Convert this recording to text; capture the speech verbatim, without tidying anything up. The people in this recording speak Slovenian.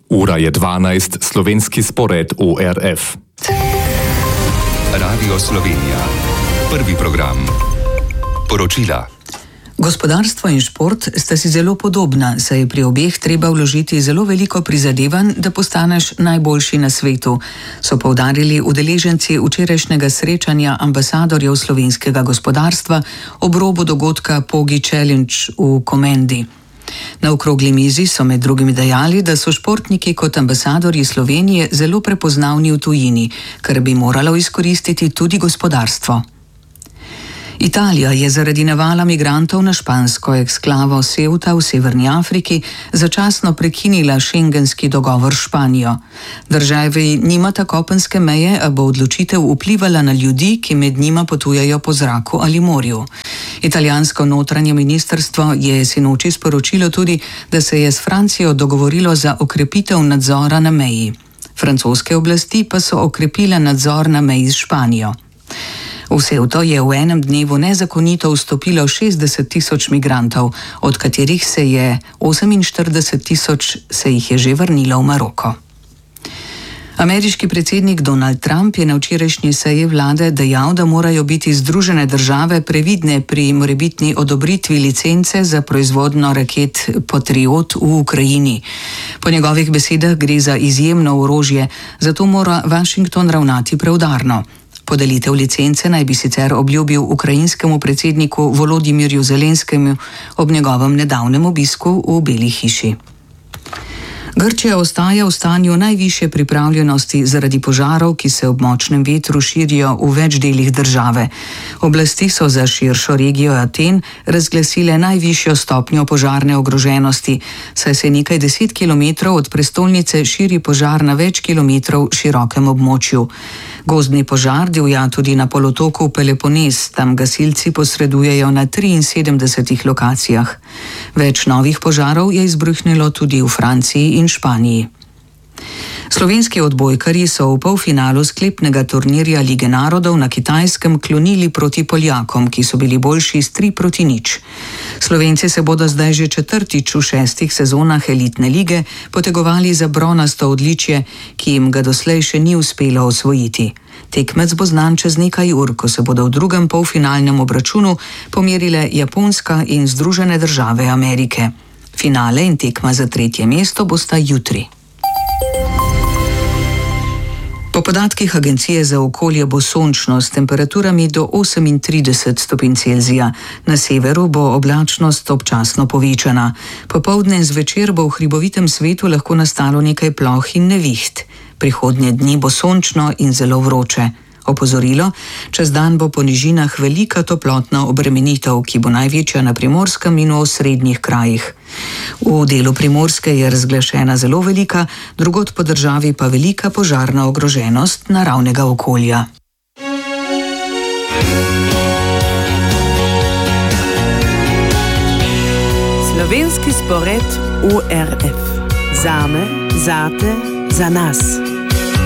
Ura je dvanajst, slovenski spored O R F. Radio Slovenija. Prvi program. Poročila. Gospodarstvo in šport sta si zelo podobna, saj je pri obeh treba vložiti zelo veliko prizadevanj, da postaneš najboljši na svetu, so poudarili udeleženci včerajšnjega srečanja ambasadorjev slovenskega gospodarstva ob robu dogodka Pogi Challenge v Komendi. Na okrogli mizi so med drugim dejali, da so športniki kot ambasadorji Slovenije zelo prepoznavni v tujini, kar bi moralo izkoristiti tudi gospodarstvo. Italija je zaradi navala migrantov na špansko eksklavo Ceuta v Severni Afriki začasno prekinila šengenski dogovor s Španijo. Državi nimata kopenske meje, a bo odločitev vplivala na ljudi, ki med njima potujejo po zraku ali morju. Italijansko notranje ministrstvo je sinoči sporočilo tudi, da se je s Francijo dogovorilo za okrepitev nadzora na meji. Francoske oblasti pa so okrepile nadzor na meji s Španijo. V Ceuto je v enem dnevu nezakonito vstopilo šestdeset tisoč migrantov, od katerih se je oseminštirideset tisoč se jih je že vrnilo v Maroko. Ameriški predsednik Donald Trump je na včerajšnji seji vlade dejal, da morajo biti Združene države previdne pri morebitni odobritvi licence za proizvodnjo raket Patriot v Ukrajini. Po njegovih besedah gre za izjemno orožje, zato mora Washington ravnati preudarno. Podelitev licence naj bi sicer obljubil ukrajinskemu predsedniku Volodimirju Zelenskemu ob njegovem nedavnem obisku v Beli hiši. Grčija ostaja v stanju najvišje pripravljenosti zaradi požarov, ki se ob močnem vetru širijo v več delih države. Oblasti so za širšo regijo Aten razglasile najvišjo stopnjo požarne ogroženosti, saj se nekaj deset kilometrov od prestolnice širi požar na več kilometrov širokem območju. Gozdni požar divja tudi na polotoku Peloponez, tam gasilci posredujejo na triinsedemdesetih lokacijah. Več novih požarov je izbruhnilo tudi v Franciji in Španiji. Slovenski odbojkarji so v polfinalu sklepnega turnirja Lige narodov na Kitajskem klonili proti Poljakom, ki so bili boljši s tri proti nič. Slovenci se bodo zdaj že četrtič v šestih sezonah elitne lige potegovali za bronasto odličje, ki jim ga doslej še ni uspelo osvojiti. Tekmec bo znan čez nekaj ur, ko se bodo v drugem polfinalnem obračunu pomerile Japonska in Združene države Amerike. Finale in tekma za tretje mesto bosta jutri. Po podatkih Agencije za okolje bo sončno s temperaturami do osemintrideset stopinj Celzija. Na severu bo oblačnost občasno povečana. Popoldne in zvečer bo v hribovitem svetu lahko nastalo nekaj ploh in neviht. Prihodnje dni bo sončno in zelo vroče. Opozorilo, čez dan bo po nižinah velika toplotna obremenitev, ki bo največja na Primorskem in v osrednjih krajih. V delu Primorske je razglašena zelo velika, drugod po državi pa velika požarna ogroženost naravnega okolja. Slovenski spored O R F. Zame, zate, za nas.